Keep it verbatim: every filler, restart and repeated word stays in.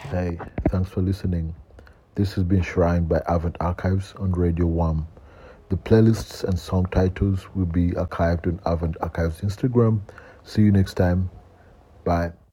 Hey, thanks for listening. This has been shrined by Avant Archives on Radio one. The playlists and song titles will be archived on Avant Archives Instagram. See you next time. Bye.